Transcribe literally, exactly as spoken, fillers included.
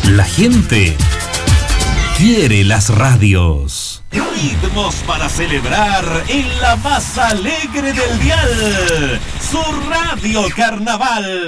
La gente quiere las radios. Ritmos para celebrar en la más alegre del dial. Su Radio Carnaval.